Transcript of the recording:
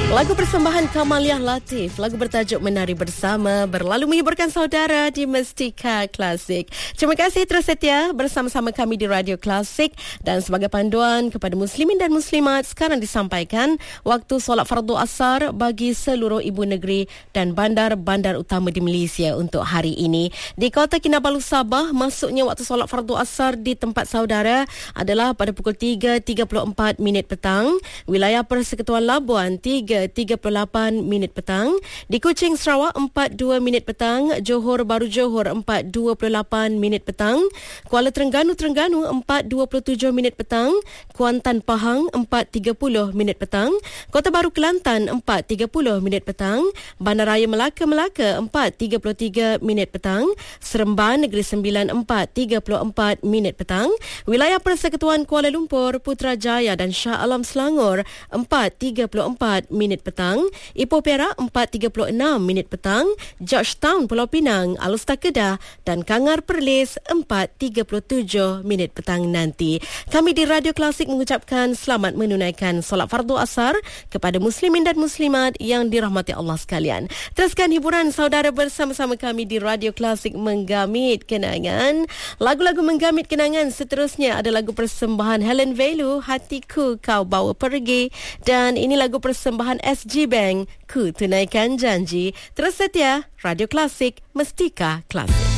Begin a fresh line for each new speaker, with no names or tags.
Lagu persembahan Kamaliah Latif, lagu bertajuk Menari Bersama, berlalu menghiburkan saudara di Mestika Klasik. Terima kasih terus setia bersama-sama kami di Radio Klasik, dan sebagai panduan kepada muslimin dan muslimat, sekarang disampaikan waktu solat fardu asar bagi seluruh ibu negeri dan bandar-bandar utama di Malaysia untuk hari ini. Di Kota Kinabalu, Sabah, masuknya waktu solat fardu asar di tempat saudara adalah pada pukul 3.34 minit petang. Wilayah Persekutuan Labuan 3.38 minit petang. Di Kuching, Sarawak 4.2 minit petang. Johor Baru Johor 4.28 minit petang. Kuala Terengganu 4.27 minit petang. Kuantan Pahang 4.30 minit petang. Kota Baru Kelantan 4.30 minit petang. Bandaraya Melaka 4.33 minit petang. Seremban Negeri Sembilan 4.34 minit petang. Wilayah Persekutuan Kuala Lumpur, Putrajaya dan Shah Alam Selangor 4.34 minit petang. Ipoh Perak 4.36 minit petang. Georgetown Pulau Pinang, Alustar Kedah dan Kangar Perlis 4.37 minit petang nanti. Kami di Radio Klasik mengucapkan selamat menunaikan solat fardu asar kepada muslimin dan muslimat yang dirahmati Allah sekalian. Teruskan hiburan saudara bersama-sama kami di Radio Klasik Menggamit Kenangan. Lagu-lagu menggamit kenangan seterusnya ada lagu persembahan Helen Velu, Hatiku Kau Bawa Pergi, dan ini lagu persembahan SG Bank, Ku Tunaikan Janji. Terus setia, Radio Klasik, Mestika Klasik.